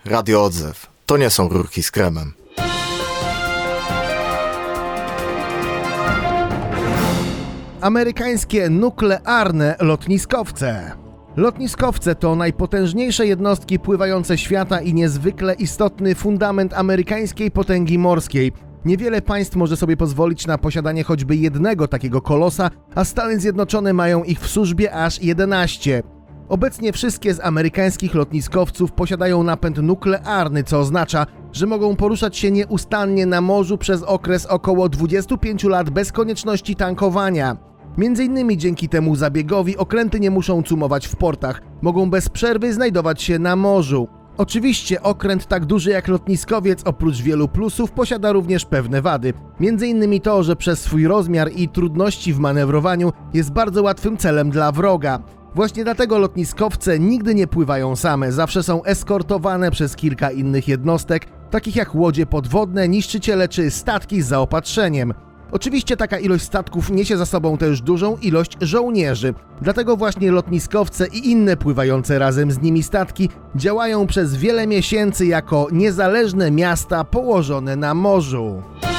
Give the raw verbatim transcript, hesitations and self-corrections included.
Radio Odzew. To nie są rurki z kremem. Amerykańskie nuklearne lotniskowce. Lotniskowce to najpotężniejsze jednostki pływające świata i niezwykle istotny fundament amerykańskiej potęgi morskiej. Niewiele państw może sobie pozwolić na posiadanie choćby jednego takiego kolosa, a Stany Zjednoczone mają ich w służbie aż jedenaście. Obecnie wszystkie z amerykańskich lotniskowców posiadają napęd nuklearny, co oznacza, że mogą poruszać się nieustannie na morzu przez okres około dwudziestu pięciu lat bez konieczności tankowania. Między innymi dzięki temu zabiegowi okręty nie muszą cumować w portach, mogą bez przerwy znajdować się na morzu. Oczywiście okręt tak duży jak lotniskowiec oprócz wielu plusów posiada również pewne wady. Między innymi to, że przez swój rozmiar i trudności w manewrowaniu jest bardzo łatwym celem dla wroga. Właśnie dlatego lotniskowce nigdy nie pływają same, zawsze są eskortowane przez kilka innych jednostek, takich jak łodzie podwodne, niszczyciele czy statki z zaopatrzeniem. Oczywiście taka ilość statków niesie za sobą też dużą ilość żołnierzy, dlatego właśnie lotniskowce i inne pływające razem z nimi statki działają przez wiele miesięcy jako niezależne miasta położone na morzu.